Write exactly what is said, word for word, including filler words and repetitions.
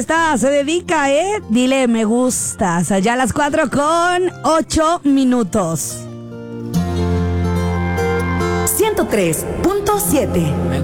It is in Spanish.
esta se dedica, ¿eh? Dile me gustas. Allá a las cuatro con ocho minutos. ciento tres punto siete